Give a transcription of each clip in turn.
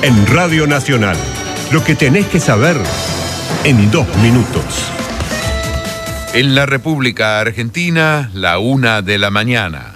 En Radio Nacional, lo que tenés que saber en 2 minutos. En la República Argentina, la 1:00 a.m.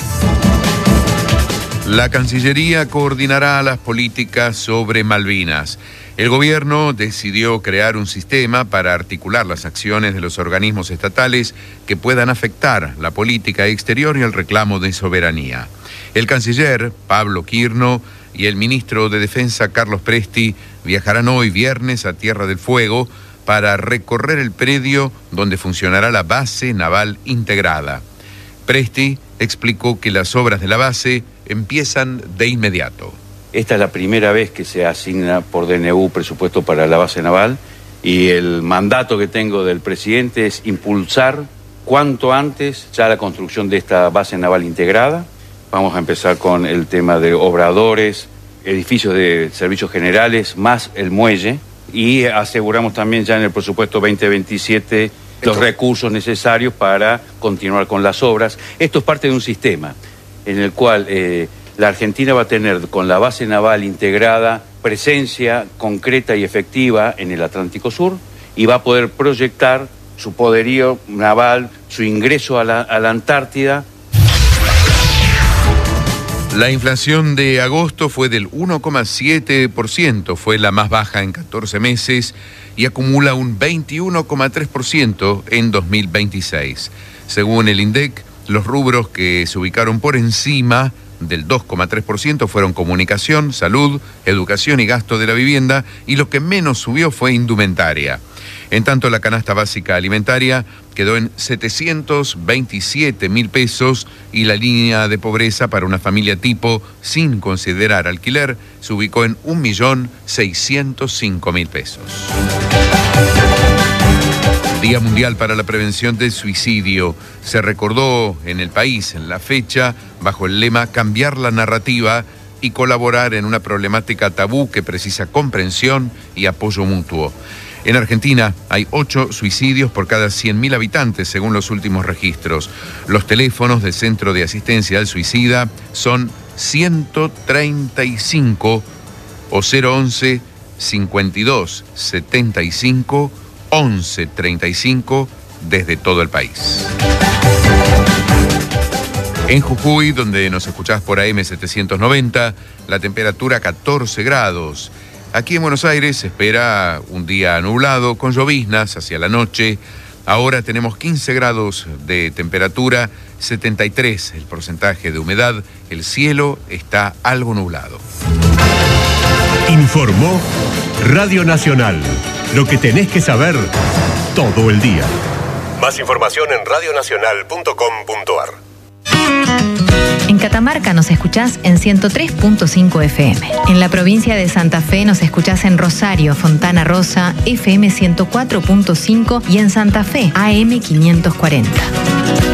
La Cancillería coordinará las políticas sobre Malvinas. El gobierno decidió crear un sistema para articular las acciones de los organismos estatales que puedan afectar la política exterior y el reclamo de soberanía. El canciller Pablo Quirno y el ministro de Defensa Carlos Presti viajarán hoy viernes a Tierra del Fuego para recorrer el predio donde funcionará la base naval integrada. Presti explicó que las obras de la base empiezan de inmediato. Esta es la primera vez que se asigna por DNU presupuesto para la base naval y el mandato que tengo del presidente es impulsar cuanto antes ya la construcción de esta base naval integrada. Vamos a empezar con el tema de obradores, edificios de servicios generales, más el muelle, y aseguramos también ya en el presupuesto 2027 los recursos necesarios para continuar con las obras. Esto es parte de un sistema en el cual la Argentina va a tener con la base naval integrada presencia concreta y efectiva en el Atlántico Sur y va a poder proyectar su poderío naval, su ingreso a la Antártida. La inflación de agosto fue del 1,7%, fue la más baja en 14 meses y acumula un 21,3% en 2026. Según el INDEC, los rubros que se ubicaron por encima del 2,3% fueron comunicación, salud, educación y gasto de la vivienda, y lo que menos subió fue indumentaria. En tanto, la canasta básica alimentaria quedó en 727.000 pesos y la línea de pobreza para una familia tipo, sin considerar alquiler, se ubicó en 1.605.000 pesos. Día Mundial para la Prevención del Suicidio. Se recordó en el país en la fecha bajo el lema Cambiar la narrativa y colaborar en una problemática tabú que precisa comprensión y apoyo mutuo. En Argentina hay 8 suicidios por cada 100.000 habitantes, según los últimos registros. Los teléfonos del Centro de Asistencia al Suicida son 135 o 011 52 75 11 35 desde todo el país. En Jujuy, donde nos escuchás por AM 790, la temperatura 14 grados. Aquí en Buenos Aires se espera un día nublado con lloviznas hacia la noche. Ahora tenemos 15 grados de temperatura, 73 el porcentaje de humedad. El cielo está algo nublado. Informó Radio Nacional. Lo que tenés que saber todo el día. Más información en radionacional.com.ar. En Catamarca nos escuchás en 103.5 FM. En la provincia de Santa Fe nos escuchás en Rosario, Fontana Rosa, FM 104.5 y en Santa Fe, AM 540.